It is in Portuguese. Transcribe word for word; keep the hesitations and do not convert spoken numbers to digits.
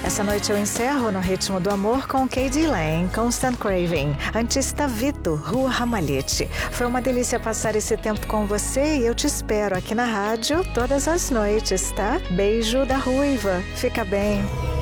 Essa noite eu encerro no Ritmo do Amor com K D Lang, Constant Craving. Antes Tavito, Rua Ramalhete. Foi uma delícia passar esse tempo com você e eu te espero aqui na rádio todas as noites, tá? Beijo da Ruiva. Fica bem.